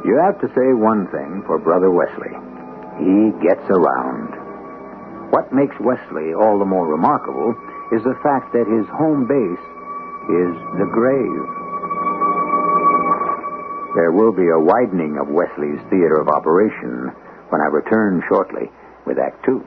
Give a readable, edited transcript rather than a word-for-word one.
You have to say one thing for Brother Wesley. He gets around. What makes Wesley all the more remarkable is the fact that his home base is the grave. There will be a widening of Wesley's theater of operation when I return shortly with Act Two.